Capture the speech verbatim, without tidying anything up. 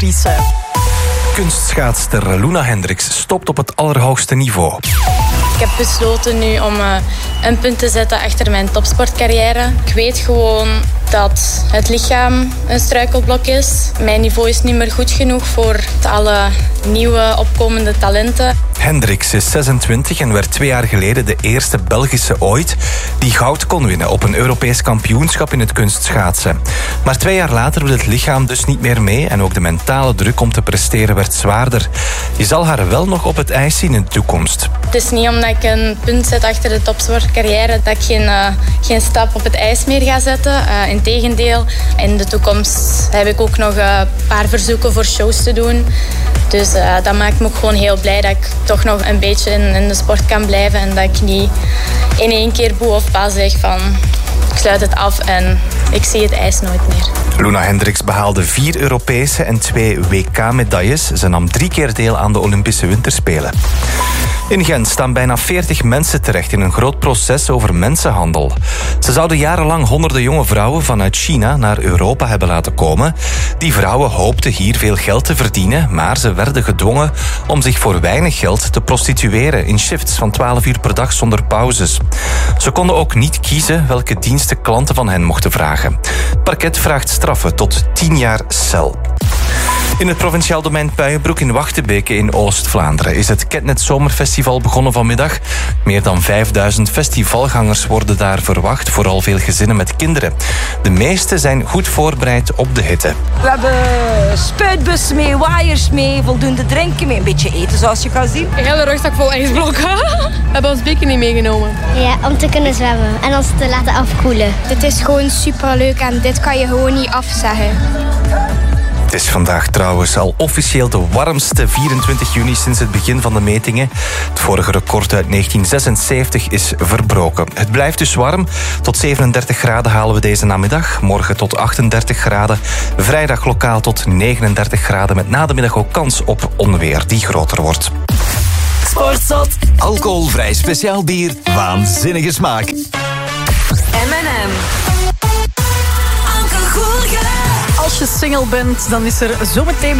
Kunstschaatster Luna Hendricks stopt op het allerhoogste niveau. Ik heb besloten nu om uh, een punt te zetten achter mijn topsportcarrière. Ik weet gewoon dat het lichaam een struikelblok is. Mijn niveau is niet meer goed genoeg voor alle nieuwe opkomende talenten. Hendricks is zesentwintig en werd twee jaar geleden de eerste Belgische ooit die goud kon winnen op een Europees kampioenschap in het kunstschaatsen. Maar twee jaar later wil het lichaam dus niet meer mee en ook de mentale druk om te presteren werd zwaarder. Je zal haar wel nog op het ijs zien in de toekomst. Het is niet omdat ik een punt zet achter de topsportcarrière dat ik geen, uh, geen stap op het ijs meer ga zetten. Uh, Integendeel, in de toekomst heb ik ook nog een paar verzoeken voor shows te doen. Dus uh, dat maakt me ook gewoon heel blij dat ik toch nog een beetje in, in de sport kan blijven en dat ik niet in één keer boe of pa zeg van ik sluit het af en ik zie het ijs nooit meer. Luna Hendricks behaalde vier Europese en twee W K-medailles. Ze nam drie keer deel aan de Olympische Winterspelen. In Gent staan bijna veertig mensen terecht in een groot proces over mensenhandel. Ze zouden jarenlang honderden jonge vrouwen vanuit China naar Europa hebben laten komen. Die vrouwen hoopten hier veel geld te verdienen, maar ze werden gedwongen om zich voor weinig geld te prostitueren in shifts van twaalf uur per dag zonder pauzes. Ze konden ook niet kiezen welke diensten klanten van hen mochten vragen. Het parket vraagt straffen tot tien jaar cel. In het provinciaal domein Puijenbroek in Wachtebeke in Oost-Vlaanderen is het Ketnet Zomerfestival begonnen vanmiddag. Meer dan vijfduizend festivalgangers worden daar verwacht, vooral veel gezinnen met kinderen. De meeste zijn goed voorbereid op de hitte. We hebben spuitbussen mee, waaiers mee, voldoende drinken mee, een beetje eten zoals je kan zien. Een hele rugzak vol ijsblokken. We hebben ons bikini meegenomen. Ja, om te kunnen zwemmen en ons te laten afkoelen. Dit is gewoon superleuk en dit kan je gewoon niet afzeggen. Het is vandaag trouwens al officieel de warmste vierentwintig juni sinds het begin van de metingen. Het vorige record uit negentien zesenzeventig is verbroken. Het blijft dus warm. Tot zevenendertig graden halen we deze namiddag. Morgen tot achtendertig graden. Vrijdag lokaal tot negenendertig graden. Met na de middag ook kans op onweer die groter wordt. Sportzot. Alcoholvrij speciaal bier. Waanzinnige smaak. M en M. Als je single bent, dan is er zometeen